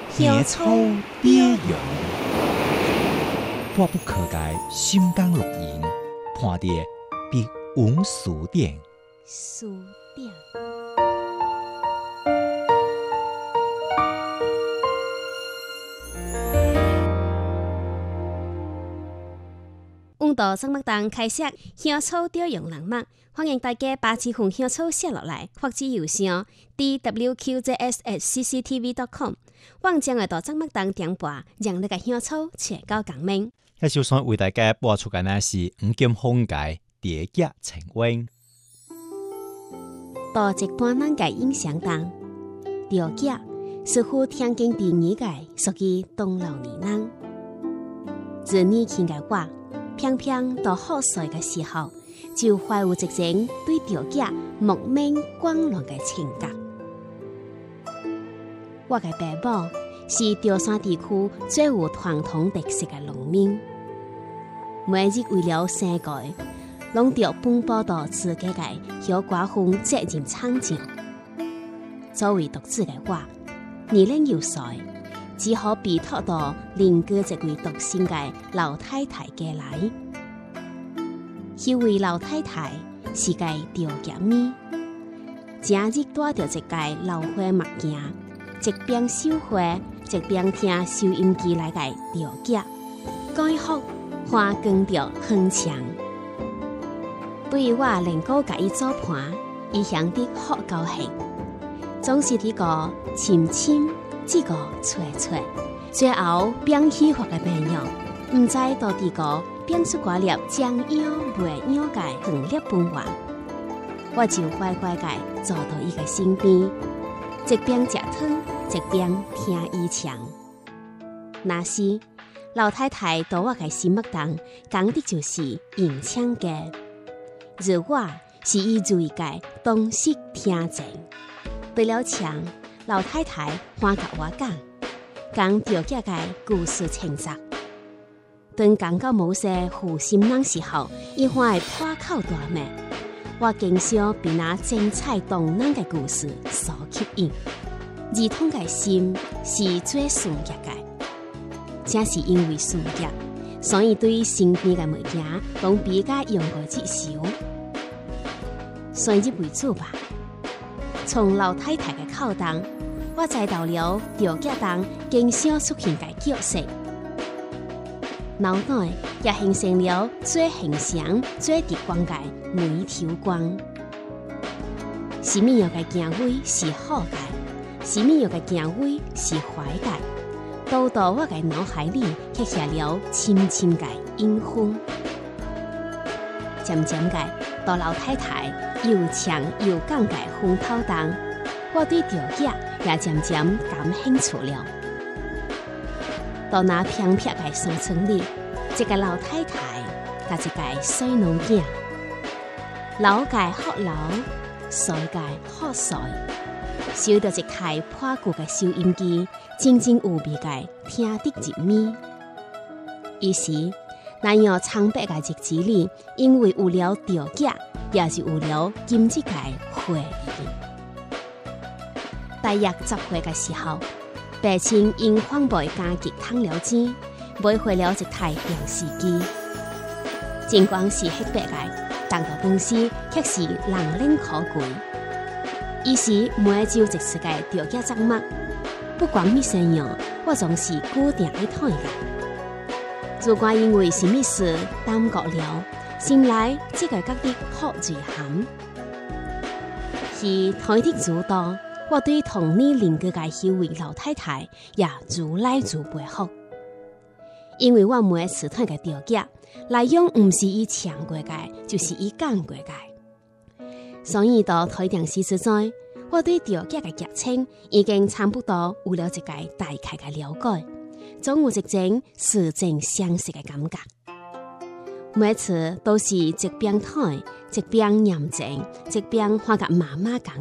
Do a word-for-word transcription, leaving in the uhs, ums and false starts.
香草蝶蛹，破不可解心肝录音，看到笔文书店。 书店。阮到张麦当开设香草钓用人脉，欢迎大家把这份香草写落来，或者邮箱 d w q j s at c c t v dot com。我将会到张麦当点播，让你个香草找到共鸣。 那首先为大家播出的那是黄金风界蝶叶晴温。 到一般人嘅印象中，钓叶似乎听见第二个属于东老年人。自年轻嘅我，偏偏到好岁嘅时候，就怀有一种对钓叶莫名狂乱嘅情感。我嘅爸母是潮汕地区最有传统特色嘅农民，每日为了生计，拢着奔波到自己嘅小寡妇责任场上。作为独子嘅我，年龄又衰，只好被托到邻居一位独身嘅老太太家来。迄位老太太是个钓叶咪，整日带着一个老花目镜，一边收花，一边听收音机来个钓叶，改福花光着很强。对于我能够甲伊做伴，伊兄弟好高兴，总是伫个亲亲，这个吹吹，最后变喜欢的朋友，唔知到底个变出寡粒将要袂要个横粒饭碗，我就乖乖个坐到伊个身边，一边食汤，一边听伊唱。那时老太太到我个心目中讲的就是吟唱歌。而我是伊如一个忠实听众。对了唱，老太太还甲我讲，讲钓叶个故事情节。当讲到某些负心人时候，伊还会破口大骂。我经常被那精彩动人的故事所吸引，儿童的心是最顺业的。正是因为顺业，所以对身边的物件拢比较用过接受。算入为主吧。从老太太的口中，我知道了钓叶中经常出现的角色，脑内也形成了最形象、最直观的梅条光。什么样的行为是好的，什么样的行为是坏的，都到我的脑海里刻下了深深的印痕。渐渐的，到老太太又长又讲的风头中，我对钓叶也渐渐感兴趣了。到那偏僻的山村里，一个老太太甲一个细农囝，老界好老，衰界好衰，收到一台破旧的收音机，真正有味的听得入耳。于是，那样苍白的日子里，因为有了钓叶，也是有了今日的回忆。大约十岁的时候，父亲因反背家己贪了钱，买回了一台电视机。尽管是黑白的，但到当时却是人冷可贵。于是每周一次的钓叶节目，不管咩生样，我总是固定爱看的。如果因为什么事耽搁了，心内这个觉得好遗憾。是台的主导，我对同年邻居的迄位老太太也如来如背好，因为我每次睇嘅钓叶内容唔是伊唱过嘅，就是伊讲过嘅，所以到台电视时代，我对钓叶嘅剧情已经差不多有了一个大概嘅了解。总有一种似曾相识的感觉，每次都是一边睇，一边念经，一边看甲妈妈讲